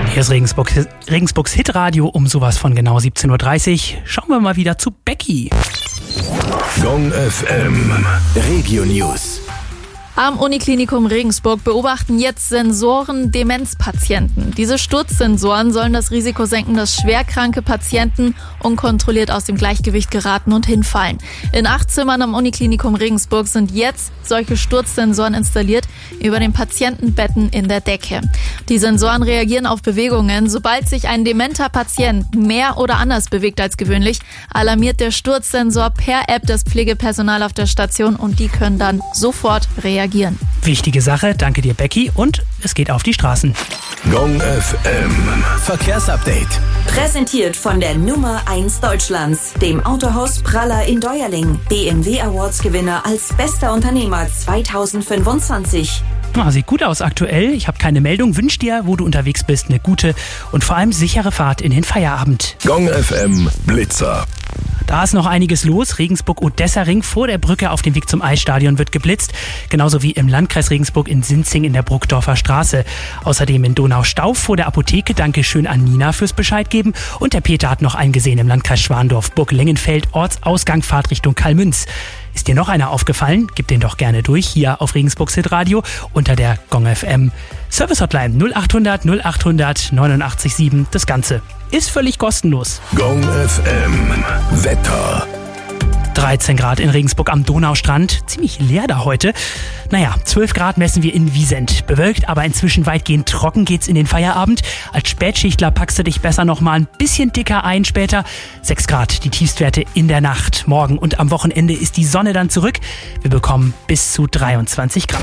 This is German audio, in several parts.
Hier ist Regensburgs Hitradio um sowas von genau 17.30 Uhr. Schauen wir mal wieder zu Becky. Gong FM Regio News. Am Uniklinikum Regensburg beobachten jetzt Sensoren Demenzpatienten. Diese Sturzsensoren sollen das Risiko senken, dass schwerkranke Patienten unkontrolliert aus dem Gleichgewicht geraten und hinfallen. In 8 Zimmern am Uniklinikum Regensburg sind jetzt solche Sturzsensoren installiert über den Patientenbetten in der Decke. Die Sensoren reagieren auf Bewegungen. Sobald sich ein dementer Patient mehr oder anders bewegt als gewöhnlich, alarmiert der Sturzsensor per App das Pflegepersonal auf der Station und die können dann sofort reagieren. Wichtige Sache, danke dir Becky, und es geht auf die Straßen. Gong FM Verkehrsupdate. Präsentiert von der Nummer 1 Deutschlands, dem Autohaus Praller in Deuerling. BMW Awards Gewinner als bester Unternehmer 2025. Sieht gut aus aktuell. Ich habe keine Meldung. Wünsch dir, wo du unterwegs bist, eine gute und vor allem sichere Fahrt in den Feierabend. Gong FM Blitzer. Da ist noch einiges los. Regensburg-Odessa-Ring vor der Brücke auf dem Weg zum Eisstadion wird geblitzt. Genauso wie im Landkreis Regensburg in Sinzing in der Bruckdorfer Straße. Außerdem in Donaustauf vor der Apotheke. Dankeschön an Nina fürs Bescheid geben. Und der Peter hat noch einen gesehen im Landkreis Schwandorf. Burg-Lengenfeld, Ortsausgang, Fahrtrichtung Kalmünz. Ist dir noch einer aufgefallen? Gib den doch gerne durch hier auf Regensburgs Hitradio unter der Gong FM Service Hotline 0800 0800 89 Das Ganze ist völlig kostenlos. Gong FM Wetter. 13 Grad in Regensburg am Donaustrand. Ziemlich leer da heute. 12 Grad messen wir in Wiesent. Bewölkt, aber inzwischen weitgehend trocken geht's in den Feierabend. Als Spätschichtler packst du dich besser noch mal ein bisschen dicker ein später. 6 Grad, die Tiefstwerte in der Nacht. Morgen und am Wochenende ist die Sonne dann zurück. Wir bekommen bis zu 23 Grad.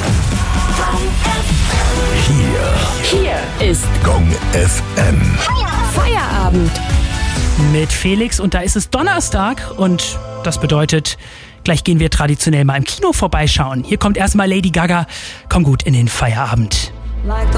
Hier ist Gong FM. Feierabend. Mit Felix, und da ist es Donnerstag und das bedeutet, gleich gehen wir traditionell mal im Kino vorbeischauen. Hier kommt erstmal Lady Gaga. Komm gut in den Feierabend. Like